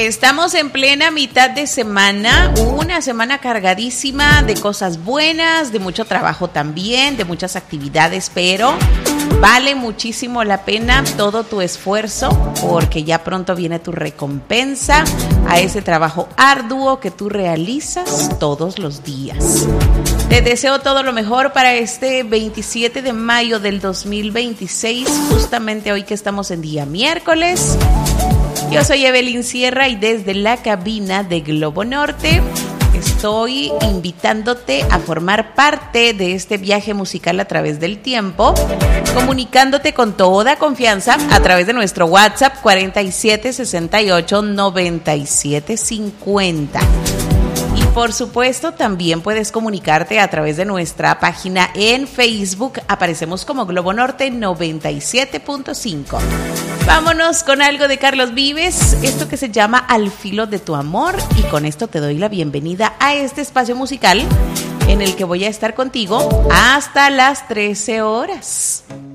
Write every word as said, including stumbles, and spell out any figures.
Estamos en plena mitad de semana, una semana cargadísima de cosas buenas, de mucho trabajo también, de muchas actividades, pero vale muchísimo la pena todo tu esfuerzo porque ya pronto viene tu recompensa a ese trabajo arduo que tú realizas todos los días. Te deseo todo lo mejor para este veintisiete de mayo del dos mil veintiséis, justamente hoy que estamos en día miércoles. Yo soy Evelyn Sierra y desde la cabina de Globo Norte estoy invitándote a formar parte de este viaje musical a través del tiempo, comunicándote con toda confianza a través de nuestro WhatsApp cuarenta y siete sesenta y ocho noventa y siete cincuenta. Y por supuesto también puedes comunicarte a través de nuestra página en Facebook. Aparecemos como Globo Norte noventa y siete punto cinco. Vámonos con algo de Carlos Vives, esto que se llama Al filo de tu amor, y con esto te doy la bienvenida a este espacio musical en el que voy a estar contigo hasta las trece horas.